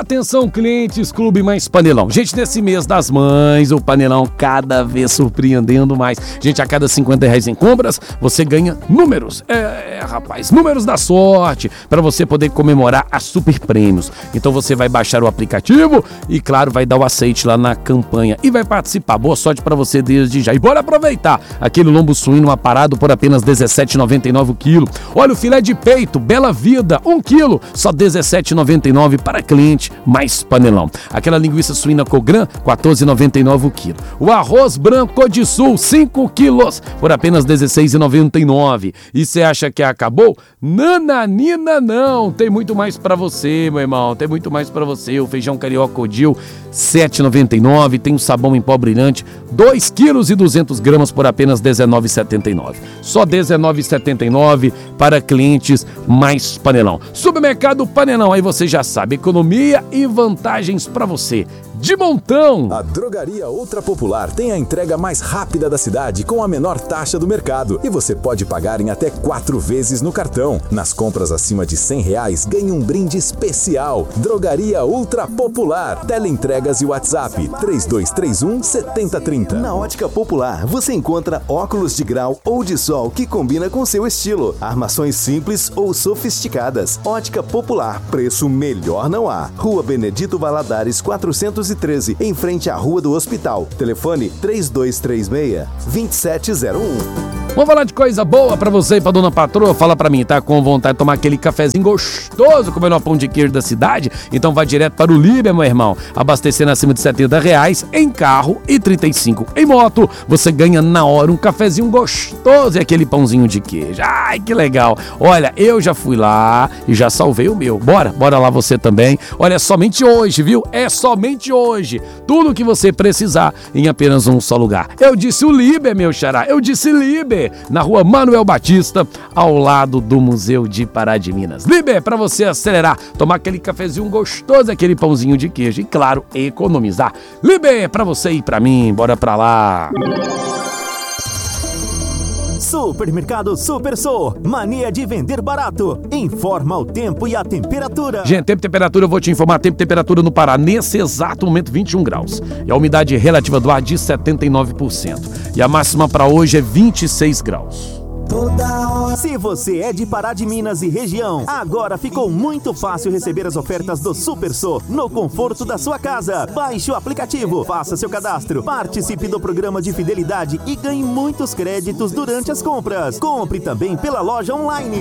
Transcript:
Atenção, clientes, Clube Mais Panelão. Gente, nesse mês das mães, o Panelão cada vez surpreendendo mais. Gente, a cada R$50 em compras, você ganha números. Rapaz, números da sorte, para você poder comemorar a Super Prêmios. Então você vai baixar o aplicativo e, claro, vai dar o aceite lá na campanha e vai participar. Boa sorte para você desde já. E bora aproveitar aquele lombo suíno aparado por apenas R$17,99 o quilo. Olha o filé de peito, Bela Vida, 1 quilo, só R$17,99 para cliente Mais Panelão. Aquela linguiça suína Cogran, R$14,99 o quilo. O arroz branco Code Sul, 5 quilos, por apenas R$16,99. E você acha que acabou? Nananina não, tem muito mais para você, meu irmão, tem muito mais para você. O feijão carioca Odil, R$7,99, tem o sabão em pó brilhante, 2,2 kg por apenas R$19,79. Só R$19,79 para clientes Mais Panelão. Supermercado Panelão, aí você já sabe, economia e vantagens para você. De montão! A Drogaria Ultra Popular tem a entrega mais rápida da cidade com a menor taxa do mercado. E você pode pagar em até 4 vezes no cartão. Nas compras acima de R$100, ganhe um brinde especial. Drogaria Ultra Popular. Teleentregas e WhatsApp 3231-7030. Na Ótica Popular, você encontra óculos de grau ou de sol que combina com seu estilo. Armações simples ou sofisticadas. Ótica Popular. Preço melhor não há. Rua Benedito Valadares, 413, em frente à Rua do Hospital. Telefone 3236-2701. Vamos falar de coisa boa pra você e pra dona patroa. Fala pra mim, tá com vontade de tomar aquele cafezinho gostoso com o melhor pão de queijo da cidade? Então vai direto para o Líbia, meu irmão. Abastecendo acima de R$70 em carro e 35 em moto. Você ganha na hora um cafezinho gostoso e aquele pãozinho de queijo. Ai, que legal. Olha, eu já fui lá e já salvei o meu. Bora lá você também. Olha, é somente hoje, viu? É somente hoje. Tudo o que você precisar em apenas um só lugar. Eu disse o Líbia, meu xará. Eu disse Líbia. Na rua Manuel Batista, ao lado do Museu de Pará de Minas. Liber, para você acelerar, tomar aquele cafezinho gostoso, aquele pãozinho de queijo e, claro, economizar. Liber, para você e para mim, bora pra lá. Supermercado Super Sou, mania de vender barato. Informa o tempo e a temperatura. Gente, tempo e temperatura, eu vou te informar. Tempo e temperatura no Pará, nesse exato momento, 21 graus. E a umidade relativa do ar de 79%. E a máxima para hoje é 26 graus. Se você é de Pará de Minas e região, agora ficou muito fácil receber as ofertas do Super Sou no conforto da sua casa. Baixe o aplicativo, faça seu cadastro, participe do programa de fidelidade e ganhe muitos créditos durante as compras. Compre também pela loja online.